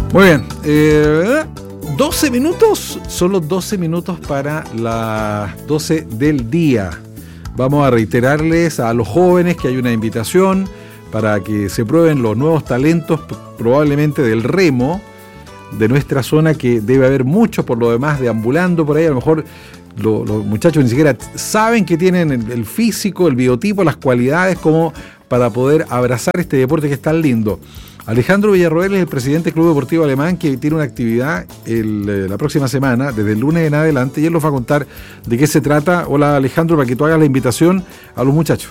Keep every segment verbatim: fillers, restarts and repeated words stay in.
Muy bien. Eh, doce minutos, solo doce minutos para las doce del día. Vamos a reiterarles a los jóvenes que hay una invitación para que se prueben los nuevos talentos, probablemente del remo de nuestra zona, que debe haber muchos por lo demás deambulando por ahí. A lo mejor lo, los muchachos ni siquiera saben que tienen el, el físico, el biotipo, las cualidades como para poder abrazar este deporte que es tan lindo. Alejandro Villarroel es el presidente del Club Deportivo Alemán, que tiene una actividad el, la próxima semana, desde el lunes en adelante, y él nos va a contar de qué se trata. Hola Alejandro, para que tú hagas la invitación a los muchachos.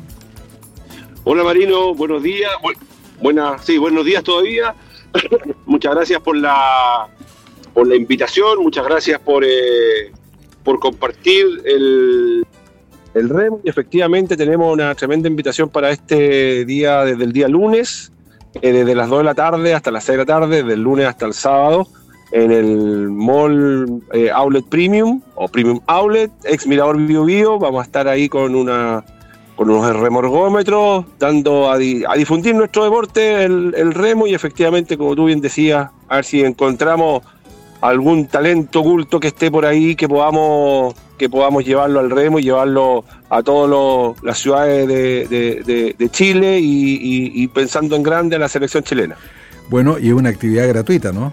Hola Marino, buenos días. Bu- buenas, sí, buenos días todavía. Muchas gracias por la por la invitación, muchas gracias por eh, por compartir el, el remo. Y efectivamente tenemos una tremenda invitación para este día, desde el día lunes. Eh, desde las dos de la tarde hasta las seis de la tarde, desde el lunes hasta el sábado, en el Mall eh, Outlet Premium o Premium Outlet, ex Mirador Bio Bio. Vamos a estar ahí con una con unos remorgómetros, dando a, di, a difundir nuestro deporte, el, el remo, y efectivamente, como tú bien decías, a ver si encontramos algún talento oculto que esté por ahí, que podamos que podamos llevarlo al remo y llevarlo a todas las ciudades de, de, de, de Chile y, y, y pensando en grande a la selección chilena. Bueno, y es una actividad gratuita, ¿no?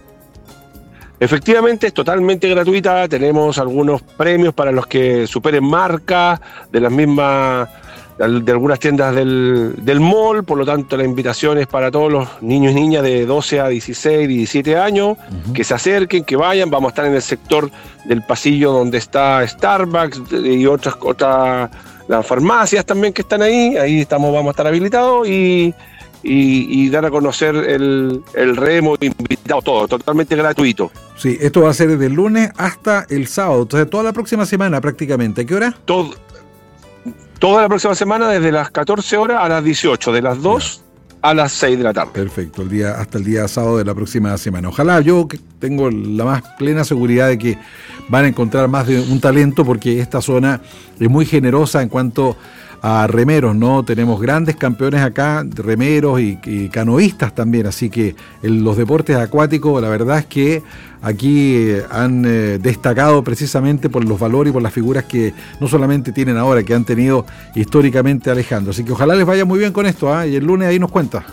Efectivamente, es totalmente gratuita. Tenemos algunos premios para los que superen marcas de las mismas, de algunas tiendas del, del mall. Por lo tanto, la invitación es para todos los niños y niñas de doce a dieciséis, diecisiete años, uh-huh. que se acerquen, que vayan. Vamos a estar en el sector del pasillo donde está Starbucks y otras, otras las farmacias también que están ahí. Ahí estamos, vamos a estar habilitados y, y, y dar a conocer el, el remo, invitado todo, totalmente gratuito. Sí, esto va a ser desde el lunes hasta el sábado, entonces toda la próxima semana prácticamente. ¿A qué hora? Todo. Toda la próxima semana, desde las catorce horas a las dieciocho, de las dos ya. a las seis de la tarde. Perfecto, el día, hasta el día sábado de la próxima semana. Ojalá, yo que tengo la más plena seguridad de que van a encontrar más de un talento, porque esta zona es muy generosa en cuanto a remeros, ¿no? Tenemos grandes campeones acá, remeros y, y canoístas también, así que en los deportes acuáticos, la verdad es que aquí eh, han eh, destacado precisamente por los valores y por las figuras que no solamente tienen ahora, que han tenido históricamente Alejandro. Así que ojalá les vaya muy bien con esto, ¿eh? Y el lunes ahí nos cuenta.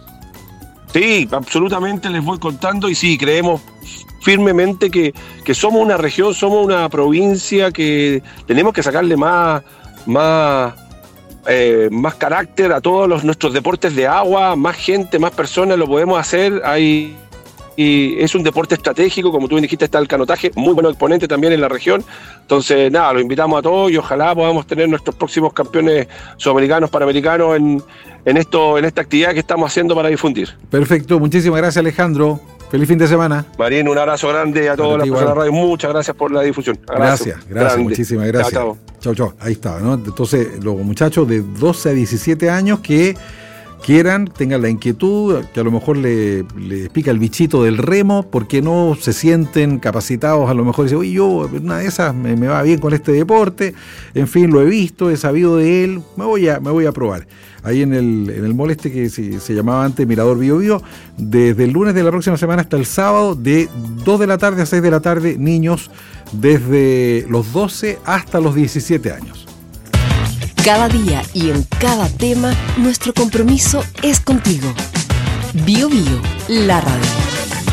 Sí, absolutamente les voy contando, y sí, creemos firmemente que, que somos una región, somos una provincia que tenemos que sacarle más, más, eh, más carácter a todos los, nuestros deportes de agua, más gente, más personas lo podemos hacer. Hay... Y es un deporte estratégico, como tú dijiste, está el canotaje, muy buen exponente también en la región. Entonces, nada, lo invitamos a todos y ojalá podamos tener nuestros próximos campeones sudamericanos, panamericanos en, en, esto, en esta actividad que estamos haciendo para difundir. Perfecto, muchísimas gracias Alejandro. Feliz fin de semana. Marín, un abrazo grande a todas las personas de la radio. Muchas gracias por la difusión. Abrazo gracias, gracias, grande. Muchísimas gracias. Chao, chao. Chao, chao. Ahí está, ¿no? Entonces, los muchachos de doce a diecisiete años que quieran, tengan la inquietud, que a lo mejor le, le pica el bichito del remo, porque no se sienten capacitados, a lo mejor dicen, oye, yo una de esas me, me va bien con este deporte, en fin, lo he visto, he sabido de él, me voy a, me voy a probar. Ahí en el, en el mall este que se, se llamaba antes Mirador Bio Bio, desde el lunes de la próxima semana hasta el sábado, de dos de la tarde a seis de la tarde, niños desde los doce hasta los diecisiete años. Cada día y en cada tema, nuestro compromiso es contigo. Bio Bio, la radio.